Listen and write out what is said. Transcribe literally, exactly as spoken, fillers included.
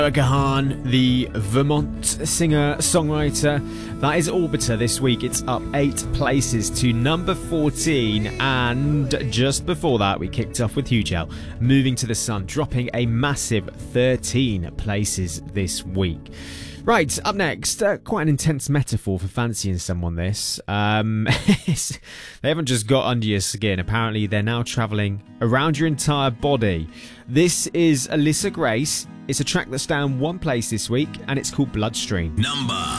Gahan, the Vermont singer-songwriter. That is Orbiter this week. It's up eight places to number fourteen. And just before that, we kicked off with Hugel, Moving to the Sun, dropping a massive thirteen places this week. Right, up next, uh, quite an intense metaphor for fancying someone, this. Um, they haven't just got under your skin. Apparently, they're now travelling around your entire body. This is Alyssa Grace. It's a track that's down one place this week, and it's called Bloodstream. Number